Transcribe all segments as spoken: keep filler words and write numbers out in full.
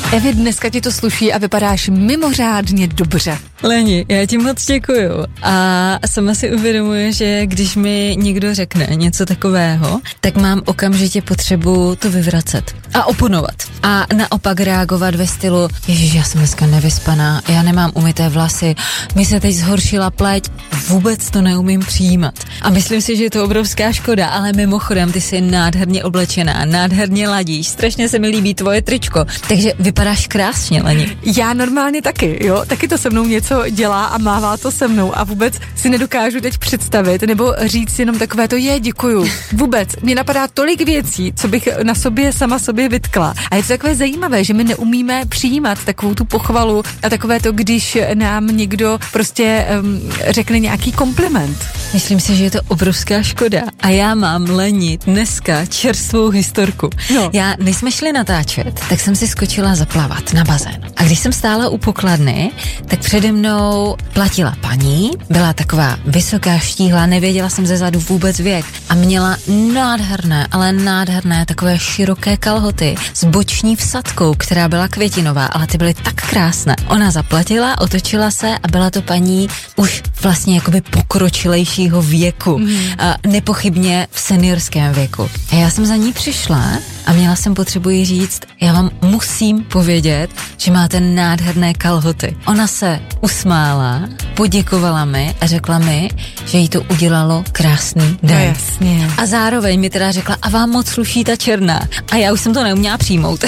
Evi, dneska ti to sluší a vypadáš mimořádně dobře. Leni, já ti moc děkuju a sama si uvědomuji, že když mi někdo řekne něco takového, tak mám okamžitě potřebu to vyvracet a oponovat. A naopak reagovat ve stylu, ježiš, já jsem dneska nevyspaná, já nemám umyté vlasy, mi se teď zhoršila pleť, vůbec to neumím přijímat. A myslím si, že je to obrovská škoda, ale mimochodem ty jsi nádherně oblečená, nádherně ladíš, strašně se mi líbí tvoje tričko, takže vypadáš krásně, Leni. Já normálně taky, jo, taky to se mnou něco dělá a mává to se mnou a vůbec si nedokážu teď představit nebo říct jenom takové to je, děkuju. Vůbec, mě napadá tolik věcí, co bych na sobě sama sobě vytkla. A je to takové zajímavé, že my neumíme přijímat takovou tu pochvalu a takové to, když nám někdo prostě um, řekne nějaký kompliment. Myslím si, že je to obrovská škoda a já mám, Leni, dneska čerstvou historku. No. Já, než jsme šli natáčet, tak jsem si skočila zaplavat na bazén. A když jsem stála u pokladny, tak přede mnou platila paní, byla taková vysoká, štíhlá, nevěděla jsem ze zadu vůbec věk a měla nádherné, ale nádherné takové široké kalhoty s boční vsadkou, která byla květinová, ale ty byly tak krásné. Ona zaplatila, otočila se a byla to paní už vlastně jakoby pokročilejšího věku. Mm. A nepochybně v seniorském věku. A já jsem za ní přišla a měla jsem potřebu jí říct, já vám musím povědět, že máte nádherné kalhoty. Ona se usmála, poděkovala mi a řekla mi, že jí to udělalo krásný den. No jasně. A zároveň mi teda řekla, a vám moc sluší ta černá. A já už jsem to neuměla přijmout.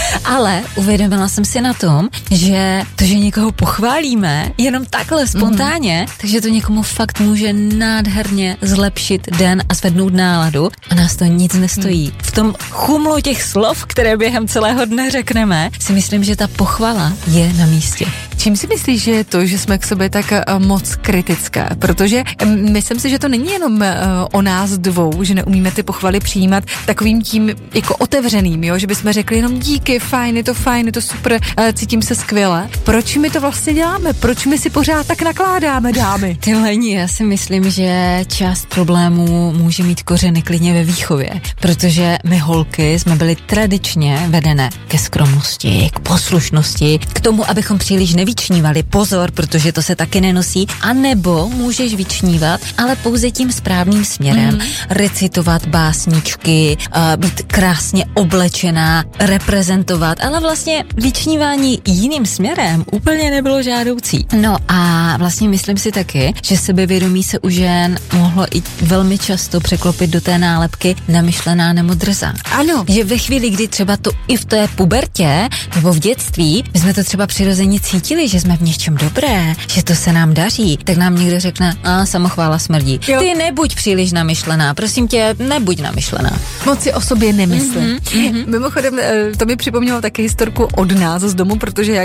Ale uvědomila jsem si na tom, že to, že někoho pochválíme, jenom takhle spontánně, mm-hmm. takže to někomu fakt může nádherně zlepšit den a zvednout náladu a nás to nic nestojí. Mm. V tom chumlu těch slov, které během celého dne řekneme, si myslím, že ta pochvala je na místě. Čím si myslíš, že je to, že jsme k sobě tak uh, moc kritické? Protože um, myslím si, že to není jenom uh, o nás dvou, že neumíme ty pochvaly přijímat takovým tím jako otevřeným, jo? Že bychom řekli jenom díky, fajn, je to fajn, je to super, uh, cítím se skvěle. Proč my to vlastně děláme? Proč my si pořád tak nakládáme, dámy? Ty Leni, já si myslím, že část problémů může mít kořeny klidně ve výchově, protože my holky jsme byli tradičně vedené ke skromnosti, k poslušnosti, k tomu, abychom příliš nevyčnívali. Pozor, protože to se taky nenosí. A nebo můžeš vyčnívat, ale pouze tím správným směrem. Mm. Recitovat básničky, uh, být krásně oblečená, reprezentovat, ale vlastně vyčnívání jiným směrem úplně nebylo žádoucí. No a vlastně myslím si taky, že sebevědomí se u žen mohlo i velmi často překlopit do té nálepky namyšlená nebo drzá. Ano. Že ve chvíli, kdy třeba to i v té pubertě nebo v dětství, my jsme to třeba přirozeně cítili, že jsme v něčem dobré, že to se nám daří, tak nám někdo řekne, a samochvála smrdí. Jo. Ty nebuď příliš namyšlená, prosím tě, nebuď namyšlená. Moc si o sobě nemyslím. Mm-hmm, mm-hmm. Mimochodem, to mi připomnělo taky historku od nás z domu, protože já